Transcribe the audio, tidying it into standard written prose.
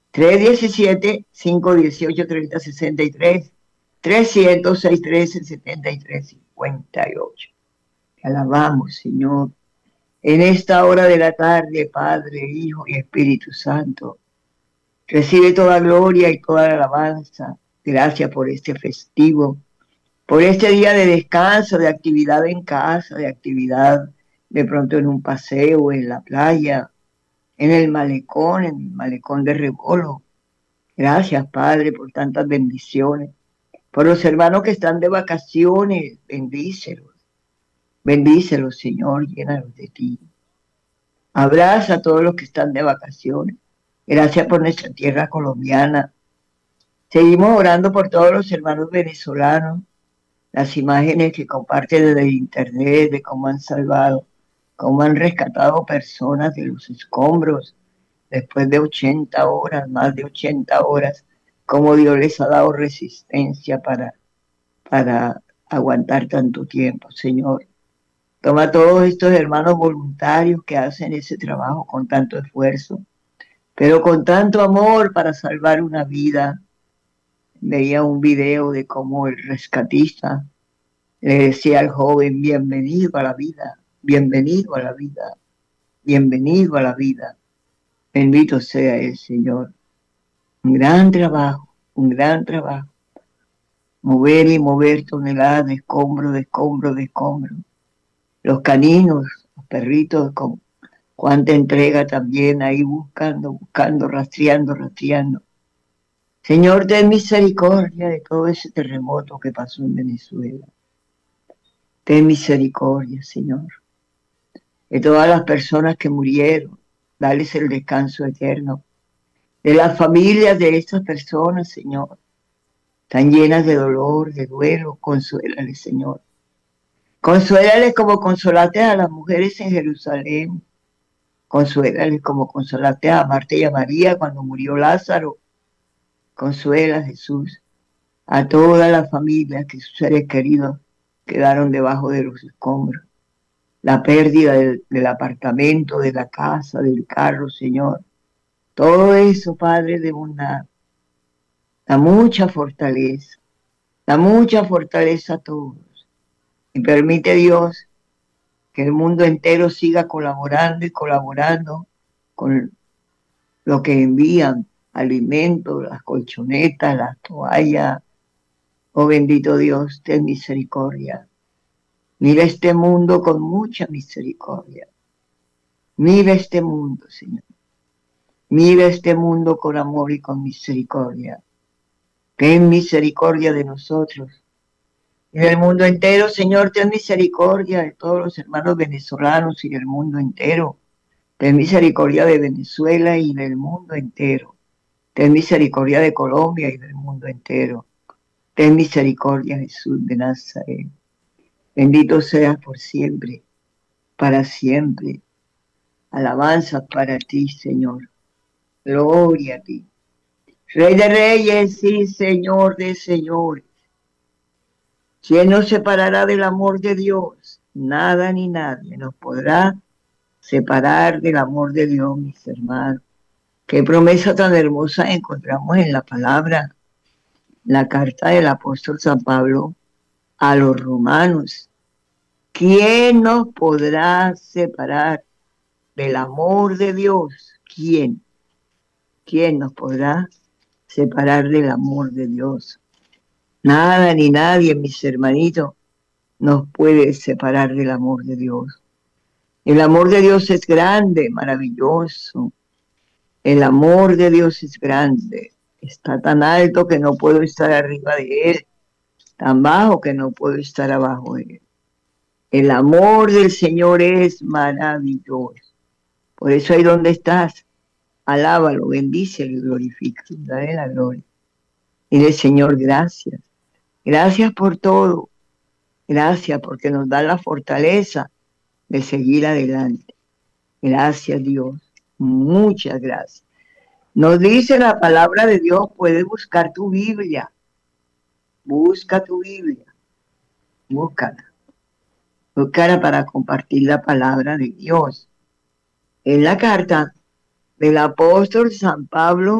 317-518-3063, 300-613-7358. Te alabamos, Señor, en esta hora de la tarde, Padre, Hijo y Espíritu Santo. Recibe toda gloria y toda alabanza. Gracias por este festivo, por este día de descanso, de actividad en casa, de actividad de pronto en un paseo, en la playa, en el malecón de Rebolo. Gracias, Padre, por tantas bendiciones. Por los hermanos que están de vacaciones, bendícelos. Bendícelos, Señor, llénalos de ti. Abraza a todos los que están de vacaciones. Gracias por nuestra tierra colombiana. Seguimos orando por todos los hermanos venezolanos. Las imágenes que comparten desde el internet de cómo han salvado, cómo han rescatado personas de los escombros después de 80 horas, más de 80 horas, cómo Dios les ha dado resistencia para aguantar tanto tiempo, Señor. Toma todos estos hermanos voluntarios que hacen ese trabajo con tanto esfuerzo, pero con tanto amor para salvar una vida. Veía un video de cómo el rescatista le decía al joven, bienvenido a la vida, bienvenido a la vida, bienvenido a la vida. Bendito sea el Señor. Un gran trabajo, un gran trabajo. Mover y mover toneladas de escombro, de escombro, de escombro. Los caninos, los perritos con cuánta entrega también ahí buscando, buscando, rastreando, rastreando. Señor, ten misericordia de todo ese terremoto que pasó en Venezuela. Ten misericordia, Señor, de todas las personas que murieron. Dales el descanso eterno. De las familias de estas personas, Señor, tan llenas de dolor, de duelo, consuélales, Señor. Consuélales como consolaste a las mujeres en Jerusalén. Consuélales como consolaste a Marta y a María cuando murió Lázaro. Consuela, Jesús, a toda la familia que sus seres queridos quedaron debajo de los escombros. La pérdida del apartamento, de la casa, del carro, Señor. Todo eso, Padre de bondad, da mucha fortaleza a todos. Y permite, Dios, que el mundo entero siga colaborando y colaborando con lo que envían, alimentos, las colchonetas, las toallas. Oh bendito Dios, ten misericordia. Mira este mundo con mucha misericordia. Mira este mundo, Señor. Mira este mundo con amor y con misericordia. Ten misericordia de nosotros y del mundo entero, Señor. Ten misericordia de todos los hermanos venezolanos y del mundo entero. Ten misericordia de Venezuela y del mundo entero. Ten misericordia de Colombia y del mundo entero. Ten misericordia, Jesús de Nazaret. Bendito seas por siempre, para siempre. Alabanza para ti, Señor. Gloria a ti. Rey de reyes y Señor de señores. ¿Quién nos separará del amor de Dios? Nada ni nadie nos podrá separar del amor de Dios, mis hermanos. Qué promesa tan hermosa encontramos en la palabra, la carta del apóstol San Pablo a los romanos. ¿Quién nos podrá separar del amor de Dios? ¿Quién? ¿Quién nos podrá separar del amor de Dios? Nada ni nadie, mis hermanitos, nos puede separar del amor de Dios. El amor de Dios es grande, maravilloso. El amor de Dios es grande. Está tan alto que no puedo estar arriba de él, tan bajo que no puedo estar abajo de él. El amor del Señor es maravilloso. Por eso ahí donde estás, alábalo, bendícelo y glorifícalo, dale la gloria. Dile, Señor, gracias. Gracias por todo. Gracias porque nos da la fortaleza de seguir adelante. Gracias, Dios. Muchas gracias. Nos dice la palabra de Dios, puedes buscar tu Biblia. Busca tu Biblia. Búscala. Búscala para compartir la palabra de Dios. En la carta del apóstol San Pablo